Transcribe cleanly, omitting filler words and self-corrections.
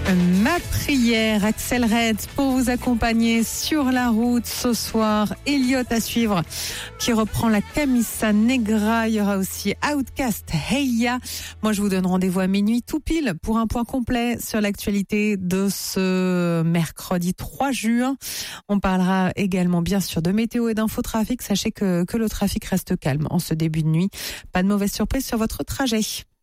Ma prière, Axel Red, pour vous accompagner sur la route ce soir. Elliot à suivre, qui reprend la Camisa Negra. Il y aura aussi Outcast, Heya. Moi, je vous donne rendez-vous à minuit tout pile pour un point complet sur l'actualité de ce mercredi 3 juin. On parlera également, bien sûr, de météo et d'infotrafic. Sachez que le trafic reste calme en ce début de nuit. Pas de mauvaise surprise sur votre trajet.